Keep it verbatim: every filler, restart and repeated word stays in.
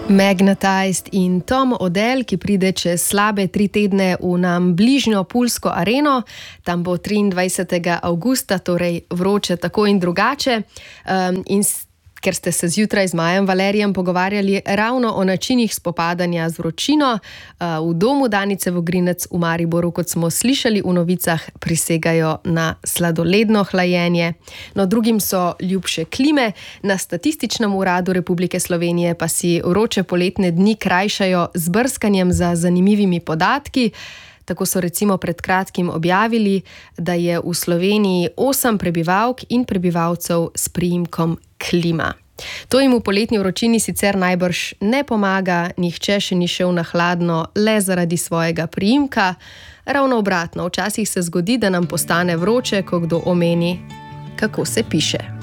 Magnetized in Tom Odell, ki pride čez slabe tri tedne v nam bližnjo Pulsko areno. Tam bo triindvajsetega avgusta, torej vroče tako in drugače. Um, in ker ste se zjutraj z Majem Valerijem pogovarjali ravno o načinih spopadanja z vročino, uh, v domu Danice Vogrinec v Mariboru, kot smo slišali v novicah, prisegajo na sladoledno hlajenje. No, drugim so ljubše klime. Na Statističnem uradu Republike Slovenije pa si vroče poletne dni krajšajo z brskanjem za zanimivimi podatki. Tako so recimo pred kratkim objavili, da je v Sloveniji osem prebivalk in prebivalcev s priimkom Klima. To jim v poletni vročini sicer najbrž ne pomaga, nihče še ni šel na hladno le zaradi svojega priimka. Ravno obratno, včasih se zgodi, da nam postane vroče, ko kdo omeni, kako se piše.